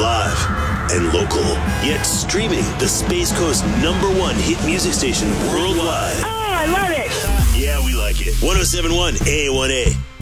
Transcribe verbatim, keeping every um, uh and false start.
live and local, yet streaming the Space Coast number one hit music station worldwide. Oh, I love it. Yeah, we like it. one oh seven point one A one A.